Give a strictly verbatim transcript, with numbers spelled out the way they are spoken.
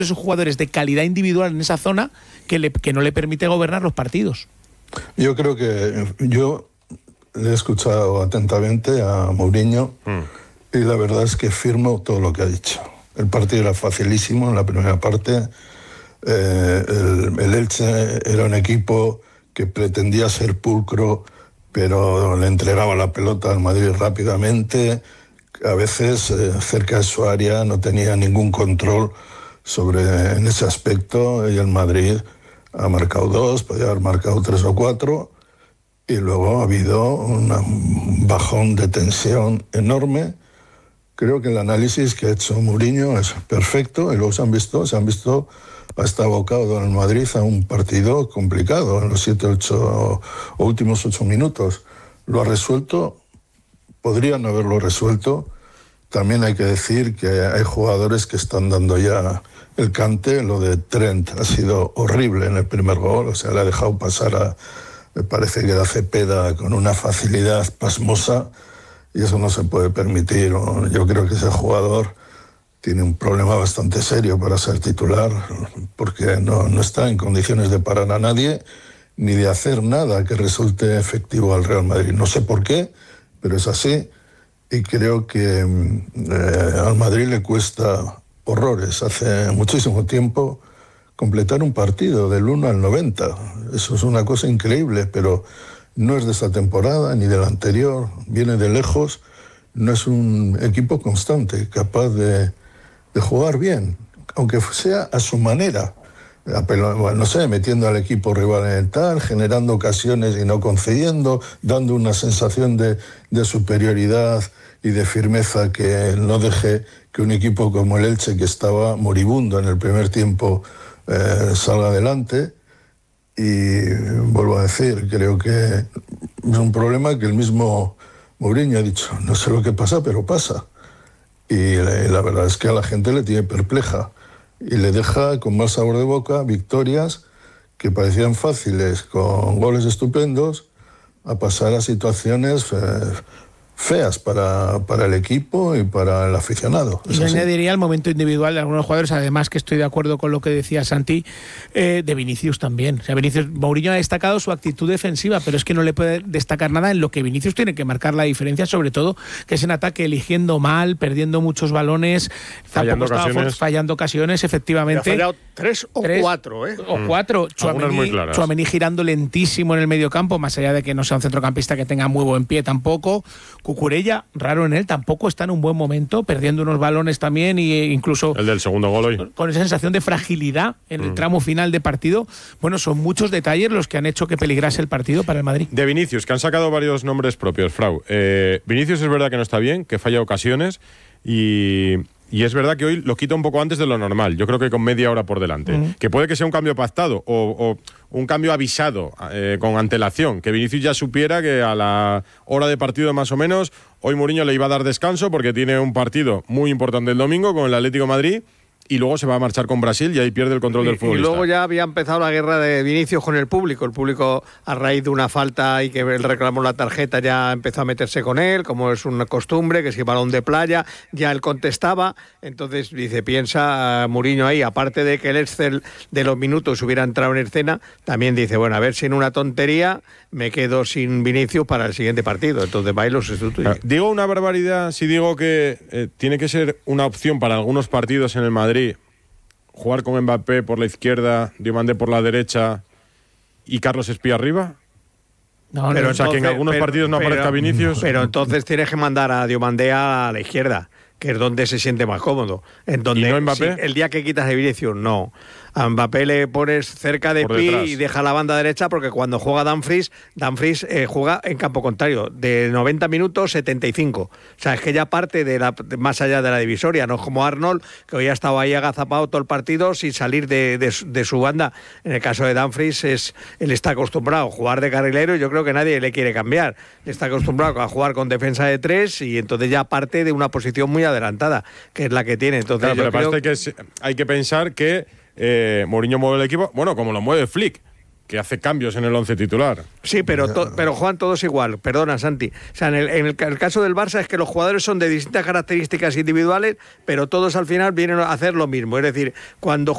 esos jugadores de calidad individual en esa zona que, le, que no le permite gobernar los partidos. Yo creo que yo le he escuchado atentamente a Mourinho mm. y la verdad es que firmo todo lo que ha dicho. El partido era facilísimo en la primera parte. Eh, el, el Elche era un equipo que pretendía ser pulcro, pero le entregaba la pelota al Madrid rápidamente. A veces eh, cerca de su área no tenía ningún control sobre en ese aspecto, y el Madrid ha marcado dos, podría haber marcado tres o cuatro, y luego ha habido una, un bajón de tensión enorme. Creo que el análisis que ha hecho Mourinho es perfecto, y luego se han visto, se han visto hasta abocado en el Madrid a un partido complicado en los siete, ocho o últimos ocho minutos. Lo ha resuelto, podrían haberlo resuelto. También hay que decir que hay jugadores que están dando ya el cante. Lo de Trent ha sido horrible en el primer gol, o sea, le ha dejado pasar a, me parece que a Cepeda con una facilidad pasmosa, y eso no se puede permitir. Yo creo que ese jugador tiene un problema bastante serio para ser titular, porque no, no está en condiciones de parar a nadie ni de hacer nada que resulte efectivo al Real Madrid. No sé por qué, pero es así. Y creo que eh, al Madrid le cuesta horrores. Hace muchísimo tiempo completar un partido del uno al noventa. Eso es una cosa increíble, pero no es de esta temporada ni de la anterior. Viene de lejos. No es un equipo constante, capaz de, de jugar bien, aunque sea a su manera. Bueno, no sé, metiendo al equipo rival en el tal, generando ocasiones y no concediendo, dando una sensación de, de superioridad y de firmeza que no deje que un equipo como el Elche, que estaba moribundo en el primer tiempo, eh, salga adelante. Y vuelvo a decir, creo que es un problema que el mismo Mourinho ha dicho, no sé lo que pasa, pero pasa. Y la, la verdad es que a la gente le tiene perpleja y le deja con mal sabor de boca victorias que parecían fáciles, con goles estupendos, a pasar a situaciones eh, feas para, para el equipo y para el aficionado. Y añadiría el momento individual de algunos jugadores, además que estoy de acuerdo con lo que decía Santi, eh, de Vinicius también. O sea, Vinicius, Mourinho ha destacado su actitud defensiva, pero es que no le puede destacar nada en lo que Vinicius tiene que marcar la diferencia, sobre todo que es en ataque, eligiendo mal, perdiendo muchos balones, fallando ocasiones. fallando ocasiones, efectivamente. Ha fallado tres o tres, cuatro, ¿eh? O cuatro. Tchouaméni, Tchouaméni girando lentísimo en el mediocampo, más allá de que no sea un centrocampista que tenga muy buen pie tampoco. Cucurella, raro en él, tampoco está en un buen momento, perdiendo unos balones también, e incluso el del segundo gol hoy, con esa sensación de fragilidad en el mm. tramo final de partido. Bueno, son muchos detalles los que han hecho que peligrase el partido para el Madrid. De Vinicius, que han sacado varios nombres propios, Frau. Eh, Vinicius es verdad que no está bien, que falla ocasiones, y, y es verdad que hoy lo quita un poco antes de lo normal. Yo creo que con media hora por delante. Mm. Que puede que sea un cambio pactado o, o un cambio avisado eh, con antelación, que Vinicius ya supiera que a la hora de partido más o menos hoy Mourinho le iba a dar descanso porque tiene un partido muy importante el domingo con el Atlético de Madrid, y luego se va a marchar con Brasil y ahí pierde el control y, del futbolista. Y luego ya había empezado la guerra de Vinicius con el público. El público, a raíz de una falta y que él reclamó la tarjeta, ya empezó a meterse con él, como es una costumbre, que si balón de playa, ya él contestaba. Entonces, dice, piensa Mourinho ahí, aparte de que el Excel de los minutos hubiera entrado en escena, también dice, bueno, a ver si en una tontería me quedo sin Vinicius para el siguiente partido. Entonces va y lo sustituye. Ah, digo una barbaridad si digo que eh, tiene que ser una opción para algunos partidos en el Madrid jugar con Mbappé por la izquierda, Diomandé por la derecha y Carlos Espía arriba. No, pero no, o sea, entonces, que en algunos pero, partidos no pero, aparezca Vinicius. Pero entonces tienes que mandar a Diomandé a la izquierda, que es donde se siente más cómodo. En donde, ¿Y no Mbappé? Si, el día que quitas a Vinicius, no. A Mbappé le pones cerca de Pi y deja la banda derecha, porque cuando juega Dumfries, Dumfries eh, juega en campo contrario, de noventa minutos, setenta y cinco. O sea, es que ya parte de la, de, más allá de la divisoria, no es como Arnold, que hoy ha estado ahí agazapado todo el partido sin salir de, de, de su banda. En el caso de Dumfries, es, él está acostumbrado a jugar de carrilero y yo creo que nadie le quiere cambiar. Está acostumbrado a jugar con defensa de tres y entonces ya parte de una posición muy adelantada, que es la que tiene. Entonces, claro, yo pero creo... parece que es, hay que pensar que Eh, Mourinho mueve el equipo, bueno, como lo mueve Flick, que hace cambios en el once titular. Sí, pero, to, pero juegan todos igual, perdona Santi. O sea, en, el, en el, el caso del Barça es que los jugadores son de distintas características individuales, pero todos al final vienen a hacer lo mismo. Es decir, cuando